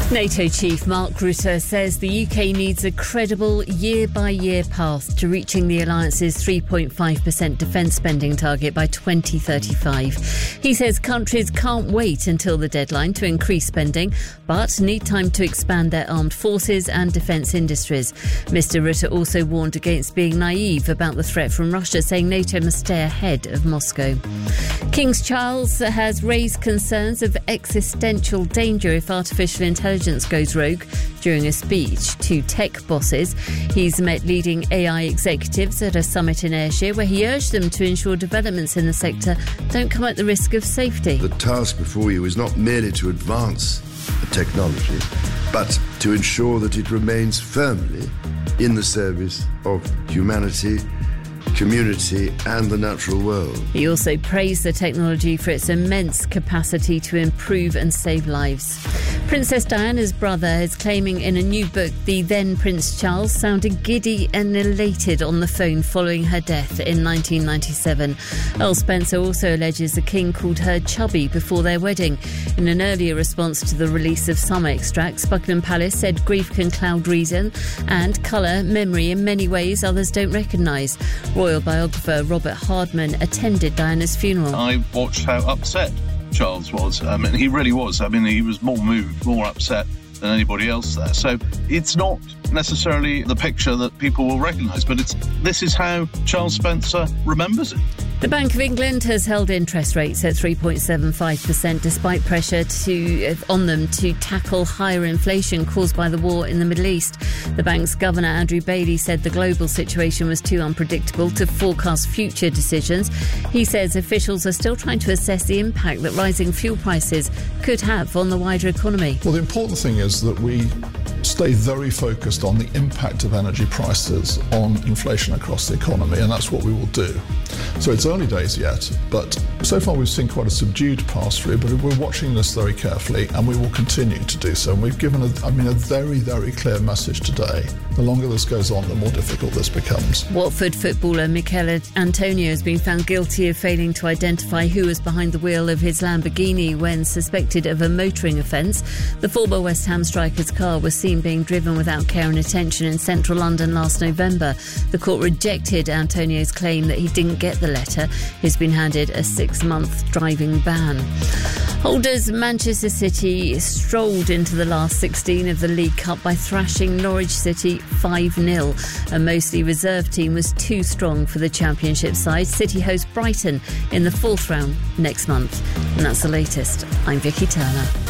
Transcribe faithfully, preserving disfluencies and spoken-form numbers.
NATO chief Mark Rutte says the U K needs a credible year-by-year path to reaching the alliance's three point five percent defence spending target by twenty thirty-five. He says countries can't wait until the deadline to increase spending, but need time to expand their armed forces and defence industries. Mister Rutte also warned against being naive about the threat from Russia, saying NATO must stay ahead of Moscow. King Charles has raised concerns of existential danger if artificial intelligence goes rogue during a speech to tech bosses. He's met leading A I executives at a summit in Ayrshire where he urged them to ensure developments in the sector don't come at the risk of safety. The task before you is not merely to advance the technology, but to ensure that it remains firmly in the service of humanity, community and the natural world. He also praised the technology for its immense capacity to improve and save lives. Princess Diana's brother is claiming in a new book the then Prince Charles sounded giddy and elated on the phone following her death in nineteen ninety-seven. Earl Spencer also alleges the King called her chubby before their wedding. In an earlier response to the release of some extracts, Buckingham Palace said grief can cloud reason and colour memory in many ways others don't recognise. Royal biographer Robert Hardman attended Diana's funeral. I watched how upset Charles was. I mean, he really was. I mean, he was more moved, more upset than anybody else there. So it's not necessarily the picture that people will recognise, but it's this is how Charles Spencer remembers it. The Bank of England has held interest rates at three point seven five percent despite pressure to on them to tackle higher inflation caused by the war in the Middle East. The bank's governor, Andrew Bailey, said the global situation was too unpredictable to forecast future decisions. He says officials are still trying to assess the impact that rising fuel prices could have on the wider economy. Well, the important thing is that we stay very focused on the impact of energy prices on inflation across the economy, and that's what we will do. So it's early days yet, but so far we've seen quite a subdued pass-through, but we're watching this very carefully and we will continue to do so. And we've given, a, I mean, a very, very clear message today. The longer this goes on, the more difficult this becomes. Watford footballer Mikel Antonio has been found guilty of failing to identify who was behind the wheel of his Lamborghini when suspected of a motoring offence. The former West Ham striker's car was seen being driven without care and attention in central London last November. The court rejected Antonio's claim that he didn't get the letter. He's been handed a six-month driving ban. Holders Manchester City strolled into the last sixteen of the League Cup by thrashing Norwich City five nil. A mostly reserve team was too strong for the Championship side. City host Brighton in the fourth round next month. And that's the latest. I'm Vicky Turner.